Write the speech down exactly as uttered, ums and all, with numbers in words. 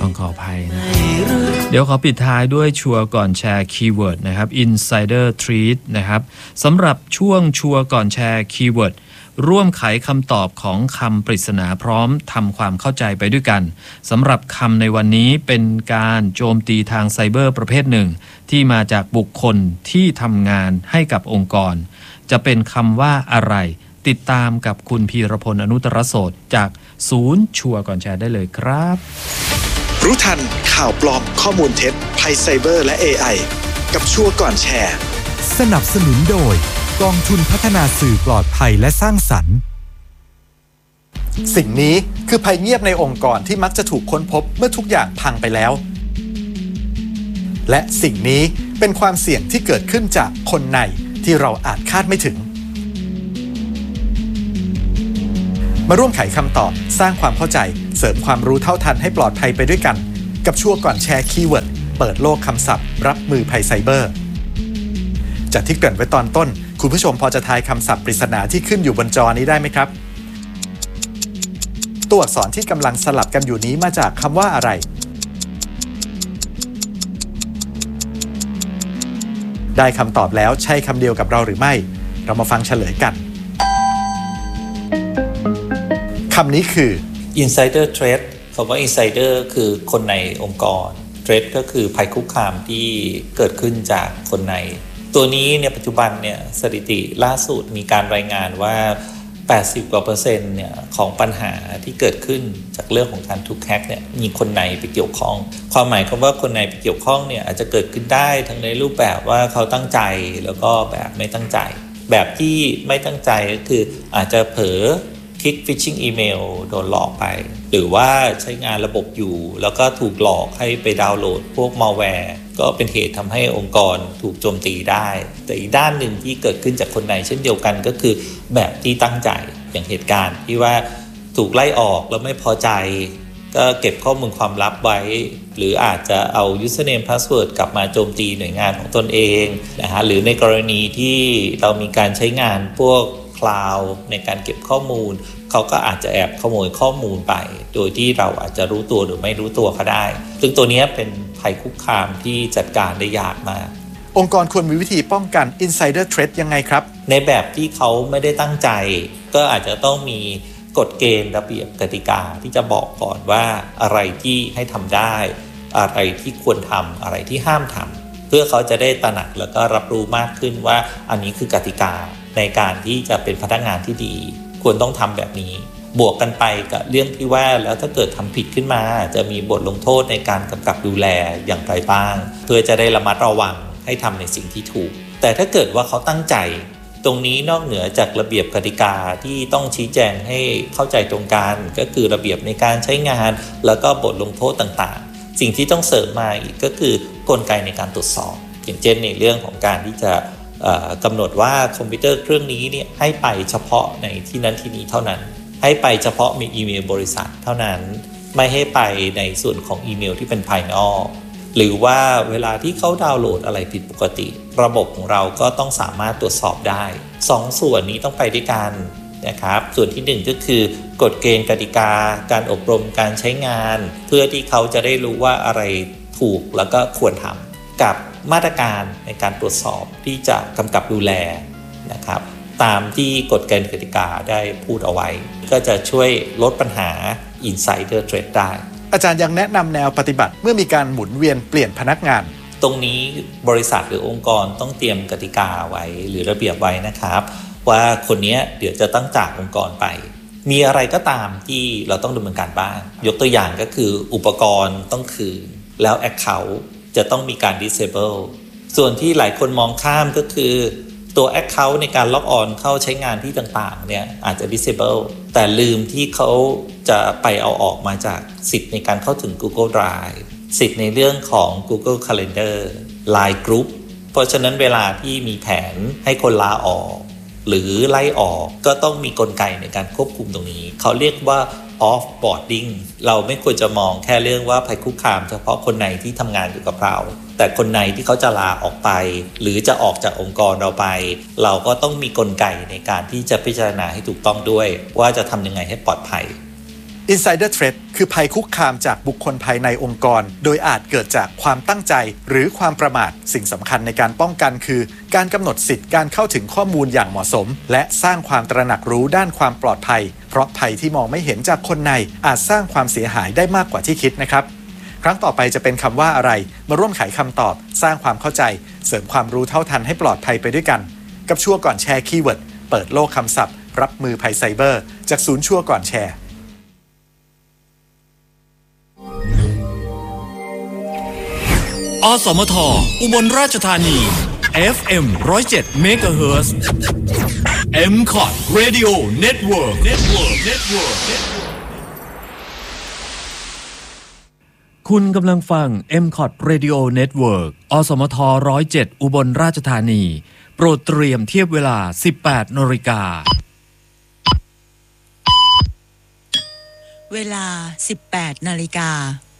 ต้องขออภัยนะเดี๋ยวขอปิดท้ายด้วยชัวร์ก่อนแชร์คีย์เวิร์ดนะครับ Insider Treat นะครับสำหรับช่วงชัวร์ก่อนแชร์คีย์เวิร์ดร่วมไขคำตอบของคำปริศนาพร้อมทำความเข้าใจไปด้วยกันสำหรับคำในวันนี้เป็นการโจมตีทางไซเบอร์ประเภทหนึ่งที่มาจากบุคคลที่ทำงานให้กับองค์กรจะเป็นคำว่าอะไรติดตามกับคุณพีรพลอนุตตรโสดจากศูนย์ชัวร์ก่อนแชร์ได้เลยครับรู้ทันข่าวปลอมข้อมูลเท็จภัยไซเบอร์และ เอ ไอ กับชัวร์ก่อนแชร์สนับสนุนโดยกองทุนพัฒนาสื่อปลอดภัยและสร้างสรรค์สิ่งนี้คือภัยเงียบในองค์กรที่มักจะถูกค้นพบเมื่อทุกอย่างพังไปแล้วและสิ่งนี้เป็นความเสี่ยงที่เกิดขึ้นจากคนในที่เราอาจคาดไม่ถึงมาร่วมไขคำตอบสร้างความเข้าใจเสริมความรู้เท่าทันให้ปลอดภัยไปด้วยกันกับชัวร์ก่อนแชร์คีย์เวิร์ดเปิดโลกคำศัพท์รับมือภัยไซเบอร์จากที่เกริ่นไว้ตอนต้นคุณผู้ชมพอจะทายคำศัพท์ปริศนาที่ขึ้นอยู่บนจอนี้ได้ไหมครับตัวอักษรที่กำลังสลับกันอยู่นี้มาจากคำว่าอะไรได้คำตอบแล้วใช่คำเดียวกับเราหรือไม่เรามาฟังเฉลยกันคำนี้คือ Insider Threat คำว่า Insider คือคนในองค์กร Threat ก็คือภัยคุกคามที่เกิดขึ้นจากคนในตัวนี้เนี่ยปัจจุบันเนี่ยสถิติล่าสุดมีการรายงานว่าแปดสิบกว่าเปอร์เซ็นต์เนี่ยของปัญหาที่เกิดขึ้นจากเรื่องของการถูกแฮ็กเนี่ยมีคนในไปเกี่ยวข้องความหมายคำว่าคนในไปเกี่ยวข้องเนี่ยอาจจะเกิดขึ้นได้ทั้งในรูปแบบว่าเขาตั้งใจแล้วก็แบบไม่ตั้งใจแบบที่ไม่ตั้งใจก็คืออาจจะเผลอคลิก phishing อีเมลโดนหลอกไปหรือว่าใช้งานระบบอยู่แล้วก็ถูกหลอกให้ไปดาวน์โหลดพวก malware ก็เป็นเหตุทำให้องค์กรถูกโจมตีได้แต่อีกด้านหนึ่งที่เกิดขึ้นจากคนในเช่นเดียวกันก็คือแบบที่ตั้งใจอย่างเหตุการณ์ที่ว่าถูกไล่ออกแล้วไม่พอใจก็เก็บข้อมูลความลับไว้หรืออาจจะเอา username password กลับมาโจมตีหน่วยงานของตนเองนะฮะหรือในกรณีที่เรามีการใช้งานพวกคลาวด์ในการเก็บข้อมูลเขาก็อาจจะแอบขโมยข้อมูลไปโดยที่เราอาจจะรู้ตัวหรือไม่รู้ตัวก็ได้ซึ่งตัวนี้เป็นภัยคุกคามที่จัดการได้ยากมากองค์กรควรมีวิธีป้องกัน Insider Threat ยังไงครับในแบบที่เขาไม่ได้ตั้งใจก็อาจจะต้องมีกฎเกณฑ์ระเบียบกติกาที่จะบอกก่อนว่าอะไรที่ให้ทำได้อะไรที่ควรทำอะไรที่ห้ามทำเพื่อเขาจะได้ตระหนักแล้วก็รับรู้มากขึ้นว่าอันนี้คือกติกาในการที่จะเป็นพนักงานที่ดีควรต้องทำแบบนี้บวกกันไปกับเรื่องที่ว่าแล้วถ้าเกิดทำผิดขึ้นมาจะมีบทลงโทษในการกำกับดูแลอย่างไรบ้างเพื่อจะได้ระมัดระวังให้ทำในสิ่งที่ถูกแต่ถ้าเกิดว่าเขาตั้งใจตรงนี้นอกเหนือจากระเบียบกติกาที่ต้องชี้แจงให้เข้าใจตรงกันก็คือระเบียบในการใช้งานแล้วก็บทลงโทษต่างๆสิ่งที่ต้องเสริมมาอีกก็คือกลไกในการตรวจสอบอย่างเช่นในเรื่องของการที่จะกำหนดว่าคอมพิวเตอร์เครื่องนี้เนี่ยให้ไปเฉพาะในที่นั้นที่นี้เท่านั้นให้ไปเฉพาะมีอีเมลบริษัทเท่านั้นไม่ให้ไปในส่วนของอีเมลที่เป็นภายนอกหรือว่าเวลาที่เขาดาวน์โหลดอะไรผิดปกติระบบของเราก็ต้องสามารถตรวจสอบได้สองส่วนนี้ต้องไปด้วยกันนะครับส่วนที่หนึ่งก็คือกฎเกณฑ์กติกาการอบรมการใช้งานเพื่อที่เขาจะได้รู้ว่าอะไรถูกแล้วก็ควรทำกับมาตรการในการตรวจสอบที่จะกำกับดูแลนะครับตามที่กฎเกณฑ์กติกาได้พูดเอาไว้ก็จะช่วยลดปัญหา Insider Threat ได้อาจารย์ยังแนะนำแนวปฏิบัติเมื่อมีการหมุนเวียนเปลี่ยนพนักงานตรงนี้บริษัทหรือองค์กรต้องเตรียมกติกาไว้หรือระเบียบไว้นะครับว่าคนนี้เดี๋ยวจะต้องจากองค์กรไปมีอะไรก็ตามที่เราต้องดำเนินการบ้างยกตัวอย่างก็คืออุปกรณ์ต้องคืนแล้ว Account จะต้องมีการ disable ส่วนที่หลายคนมองข้ามก็คือตัว Account ในการล็อกออนเข้าใช้งานที่ต่างๆเนี่ยอาจจะ disable แต่ลืมที่เขาจะไปเอาออกมาจากสิทธิ์ในการเข้าถึง Google Drive สิทธิ์ในเรื่องของ Google Calendar ไลน์ Group เพราะฉะนั้นเวลาที่มีแผนให้คนลาออกหรือไล่ออกก็ต้องมีกลไกในการควบคุมตรงนี้เขาเรียกว่า offboarding เราไม่ควรจะมองแค่เรื่องว่าภัยคุกคามเฉพาะคนในที่ทำงานอยู่กับเราแต่คนในที่เขาจะลาออกไปหรือจะออกจากองค์กรเราไปเราก็ต้องมีกลไกในการที่จะพิจารณาให้ถูกต้องด้วยว่าจะทำยังไงให้ปลอดภัย Insider Threat คือภัยคุกคามจากบุคคลภายในองค์กรโดยอาจเกิดจากความตั้งใจหรือความประมาทสิ่งสำคัญในการป้องกันคือการกำหนดสิทธิการเข้าถึงข้อมูลอย่างเหมาะสมและสร้างความตระหนักรู้ด้านความปลอดภัยเพราะภัยที่มองไม่เห็นจากคนในอาจสร้างความเสียหายได้มากกว่าที่คิดนะครับครั้งต่อไปจะเป็นคำว่าอะไรมาร่วมไขคำตอบสร้างความเข้าใจเสริมความรู้เท่าทันให้ปลอดภัยไปด้วยกันกับชัวร์ก่อนแชร์คีย์เวิร์ดเปิดโลกคำศัพท์รับมือภัยไซเบอร์จากศูนย์ชัวร์ก่อนแชร์อสมทอุบลราชธานี เอฟ เอ็ม หนึ่งศูนย์เจ็ด เมกะเฮิรตซ์ เอ็ม คอท Radio Network Network Network คุณกำลังฟัง เอ็ม คอท Radio Network อสมท หนึ่งศูนย์เจ็ด อุบลราชธานี โปรดเตรียมเทียบเวลา สิบแปดนาฬิกาเวลา สิบแปดนาฬิกา